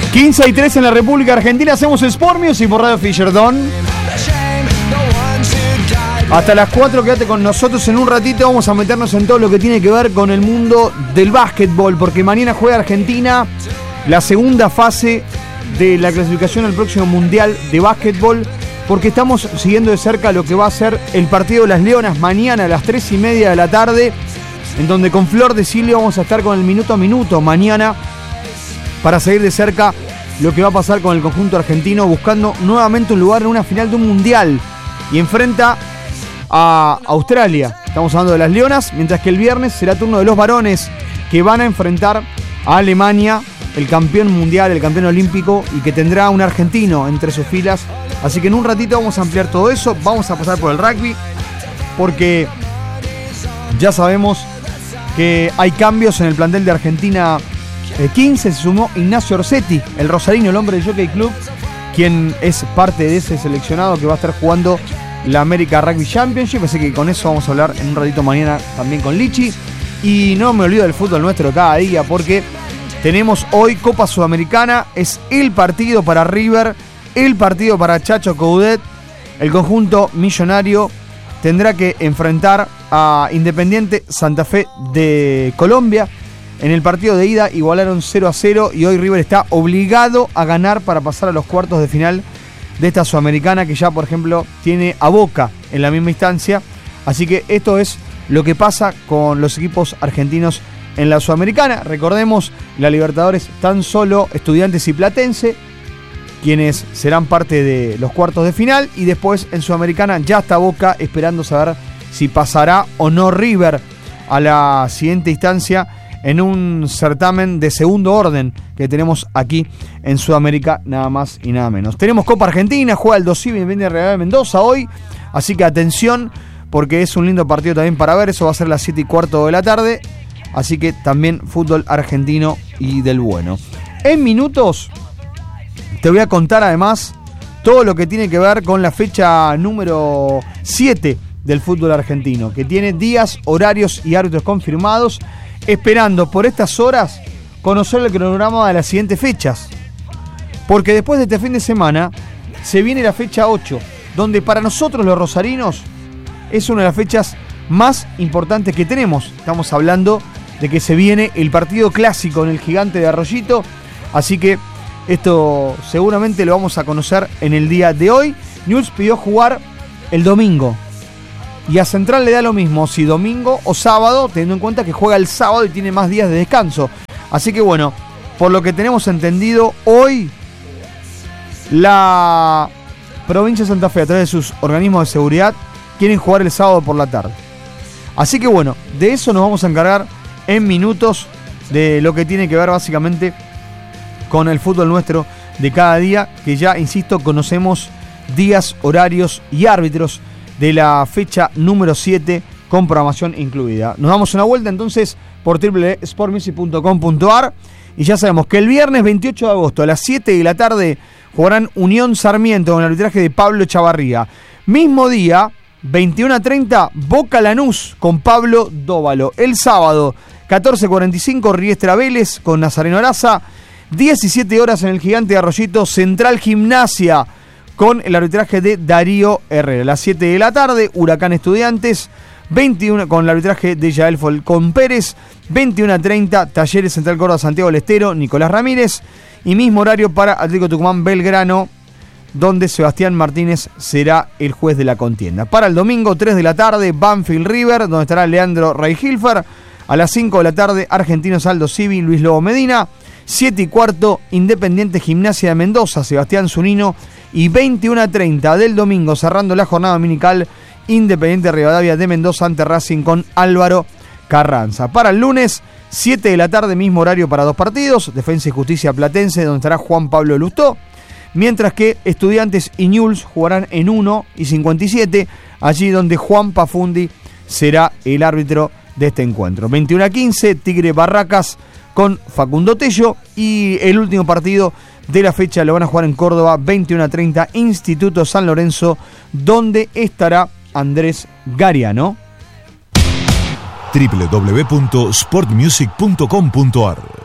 15:03 en la República Argentina. Hacemos Sport Music por Radio Fisherdon. Hasta las 4 quédate con nosotros. En un ratito vamos a meternos en todo lo que tiene que ver con el mundo del básquetbol, porque mañana juega Argentina la segunda fase de la clasificación al próximo Mundial de Básquetbol, porque estamos siguiendo de cerca lo que va a ser el partido de las Leonas mañana a las 3:30 de la tarde, en donde con Flor de Silvio vamos a estar con el minuto a minuto mañana para seguir de cerca lo que va a pasar con el conjunto argentino, buscando nuevamente un lugar en una final de un Mundial, y enfrenta a Australia. Estamos hablando de las Leonas, mientras que el viernes será turno de los varones, que van a enfrentar a Alemania, el campeón mundial, el campeón olímpico, y que tendrá un argentino entre sus filas. Así que en un ratito vamos a ampliar todo eso. Vamos a pasar por el rugby, porque ya sabemos que hay cambios en el plantel de Argentina 15. Se sumó Ignacio Orsetti, el rosarino, el hombre del Jockey Club, quien es parte de ese seleccionado que va a estar jugando la America Rugby Championship. Así que con eso vamos a hablar en un ratito mañana también con Lichi. Y no me olvido del fútbol nuestro cada día, porque tenemos hoy Copa Sudamericana. Es el partido para River, el partido para Chacho Coudet. El conjunto millonario tendrá que enfrentar a Independiente Santa Fe de Colombia. En el partido de ida igualaron 0-0 y hoy River está obligado a ganar para pasar a los cuartos de final de esta Sudamericana, que ya por ejemplo tiene a Boca en la misma instancia. Así que esto es lo que pasa con los equipos argentinos en la Sudamericana. Recordemos, la Libertadores tan solo Estudiantes y Platense, quienes serán parte de los cuartos de final, y después en Sudamericana ya está Boca esperando saber si pasará o no River a la siguiente instancia en un certamen de segundo orden que tenemos aquí en Sudamérica, nada más y nada menos. Tenemos Copa Argentina, juega el Dosivi en Real de Mendoza hoy, así que atención, porque es un lindo partido también para ver. Eso va a ser a las 7:15 de la tarde, así que también fútbol argentino y del bueno. En minutos te voy a contar además todo lo que tiene que ver con la fecha número 7 del fútbol argentino, que tiene días, horarios y árbitros confirmados, esperando por estas horas conocer el cronograma de las siguientes fechas, porque después de este fin de semana se viene la fecha 8, donde para nosotros los rosarinos es una de las fechas más importantes que tenemos. Estamos hablando de que se viene el partido clásico en el Gigante de Arroyito, así que esto seguramente lo vamos a conocer en el día de hoy. Newell's pidió jugar el domingo, y a Central le da lo mismo si domingo o sábado, teniendo en cuenta que juega el sábado y tiene más días de descanso. Así que bueno, por lo que tenemos entendido, hoy la provincia de Santa Fe, a través de sus organismos de seguridad, quieren jugar el sábado por la tarde. Así que bueno, de eso nos vamos a encargar en minutos, de lo que tiene que ver básicamente con el fútbol nuestro de cada día, que ya, insisto, conocemos días, horarios y árbitros de la fecha número 7 con programación incluida. Nos damos una vuelta entonces por www.sportmusic.com.ar, y ya sabemos que el viernes 28 de agosto a las 7 de la tarde jugarán Unión Sarmiento con el arbitraje de Pablo Chavarría. Mismo día, 21:30, Boca Lanús con Pablo Dóvalo. El sábado, 14:45, Riestra Vélez con Nazareno Araza. 17 horas en el Gigante de Arroyito, Central Gimnasia con el arbitraje de Darío Herrera. A las 7 de la tarde, Huracán Estudiantes, 21 con el arbitraje de Yael Falcón Pérez. 21:30, Talleres Central Córdoba Santiago del Estero, Nicolás Ramírez. Y mismo horario para Atlético Tucumán Belgrano, donde Sebastián Martínez será el juez de la contienda. Para el domingo, 3 de la tarde, Banfield River, donde estará Leandro Reihilfer. A las 5 de la tarde, Argentinos Aldo Civi, Luis Lobo Medina. 7:15, Independiente Gimnasia de Mendoza, Sebastián Zunino. Y 21:30 del domingo, cerrando la jornada dominical, Independiente Rivadavia de Mendoza ante Racing con Álvaro Carranza. Para el lunes, 7 de la tarde, mismo horario para dos partidos, Defensa y Justicia Platense, donde estará Juan Pablo Lustó, mientras que Estudiantes y Newell's jugarán en 1:57, allí donde Juan Pafundi será el árbitro de este encuentro. 21:15, Tigre Barracas con Facundo Tello, y el último partido de la fecha lo van a jugar en Córdoba, 21:30, Instituto San Lorenzo, donde estará Andrés Gariano. www.sportmusic.com.ar